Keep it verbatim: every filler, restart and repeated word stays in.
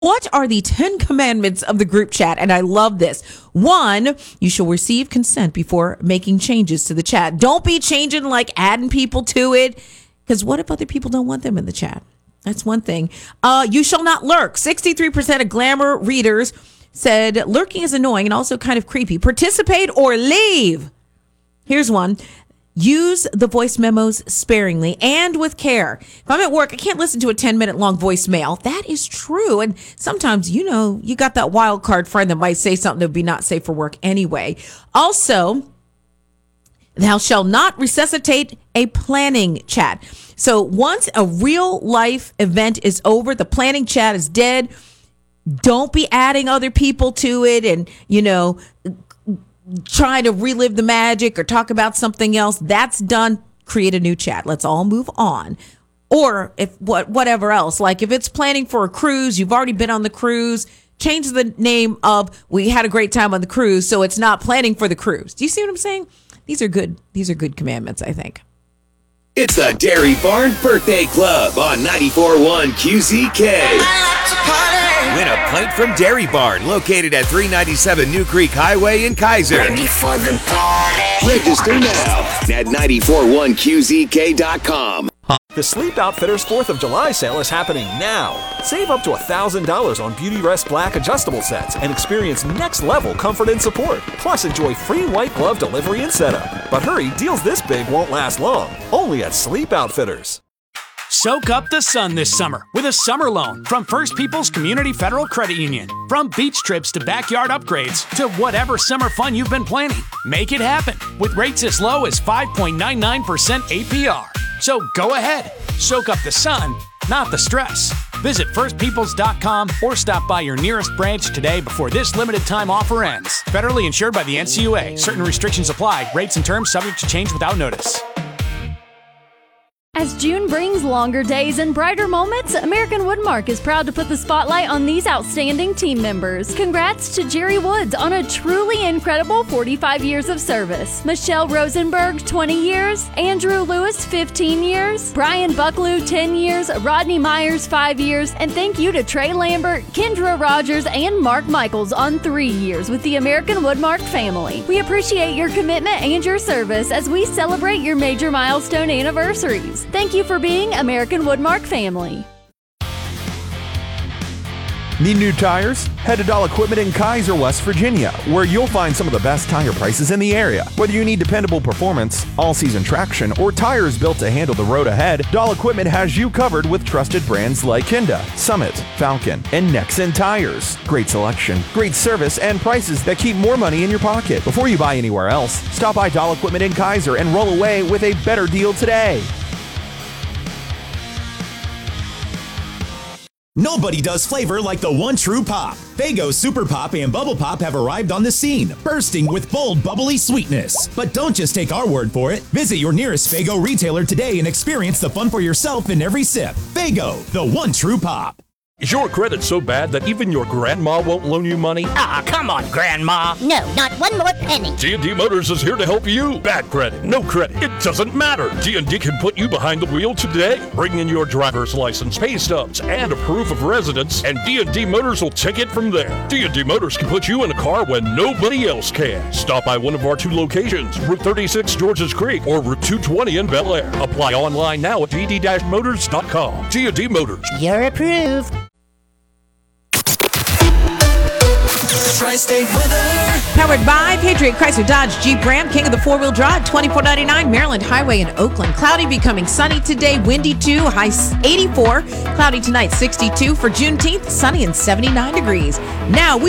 What are the Ten Commandments of the group chat? And I love this. One, you shall receive consent before making changes to the chat. Don't be changing, like adding people to it, because what if other people don't want them in the chat? That's one thing. Uh, you shall not lurk. sixty-three percent of Glamour readers said lurking is annoying and also kind of creepy. Participate or leave. Here's one. Use the voice memos sparingly and with care. If I'm at work, I can't listen to a ten minute long voicemail. That is true. And sometimes, you know, you got that wild card friend that might say something that would be not safe for work anyway. Also, thou shalt not resuscitate a planning chat. So once a real life event is over, the planning chat is dead. Don't be adding other people to it and, you know, trying to relive the magic or talk about something else. That's done. Create a new chat. Let's all move on. Or if what whatever else, like if it's planning for a cruise, you've already been on the cruise, change the name of we had a great time on the cruise, so it's not planning for the cruise. Do you see what I'm saying? These are good. These are good commandments, I think. It's the Dairy Barn Birthday Club on ninety-four point one Q Z K. Win a pint from Dairy Barn, located at three ninety-seven New Creek Highway in Kaiser. Ready for the party. Register now at ninety-four point one Q Z K dot com. The Sleep Outfitters fourth of July sale is happening now. Save up to one thousand dollars on Beauty Rest Black adjustable sets and experience next-level comfort and support. Plus, enjoy free white glove delivery and setup. But hurry, deals this big won't last long. Only at Sleep Outfitters. Soak up the sun this summer with a summer loan from First People's Community Federal Credit Union. From beach trips to backyard upgrades to whatever summer fun you've been planning, make it happen with rates as low as five point nine nine percent A P R. So go ahead, soak up the sun, not the stress. Visit first peoples dot com or stop by your nearest branch today before this limited time offer ends. Federally insured by the N C U A. Certain restrictions apply. Rates and terms subject to change without notice. As June brings longer days and brighter moments, American Woodmark is proud to put the spotlight on these outstanding team members. Congrats to Jerry Woods on a truly incredible forty-five years of service. Michelle Rosenberg, twenty years. Andrew Lewis, fifteen years. Brian Bucklew, ten years. Rodney Myers, five years. And thank you to Trey Lambert, Kendra Rogers, and Mark Michaels on three years with the American Woodmark family. We appreciate your commitment and your service as we celebrate your major milestone anniversaries. Thank you for being American Woodmark family. Need new tires? Head to Dahl Equipment in Kaiser, West Virginia, where you'll find some of the best tire prices in the area. Whether you need dependable performance, all-season traction, or tires built to handle the road ahead, Dahl Equipment has you covered with trusted brands like Kinda, Summit, Falcon, and Nexen tires. Great selection, great service, and prices that keep more money in your pocket. Before you buy anywhere else, stop by Dahl Equipment in Kaiser and roll away with a better deal today. Nobody does flavor like the one true pop. Faygo Super Pop and Bubble Pop have arrived on the scene, bursting with bold, bubbly sweetness. But don't just take our word for it. Visit your nearest Faygo retailer today and experience the fun for yourself in every sip. Faygo, the one true pop. Is your credit so bad that even your grandma won't loan you money? Ah, come on, Grandma. No, not one more penny. D and D Motors is here to help you. Bad credit, no credit, it doesn't matter. D and D can put you behind the wheel today. Bring in your driver's license, pay stubs, and a proof of residence, and D and D Motors will take it from there. D and D Motors can put you in a car when nobody else can. Stop by one of our two locations, Route thirty-six Georges Creek or Route two twenty in Bel Air. Apply online now at d d motors dot com. D and D Motors. You're approved. Tri-State weather. Powered by Patriot Chrysler Dodge Jeep Ram, King of the four-wheel drive, twenty-four ninety-nine Maryland Highway in Oakland. Cloudy, becoming sunny today, windy too, high eighty-four. Cloudy tonight, sixty-two. For Juneteenth, sunny and seventy-nine degrees. Now we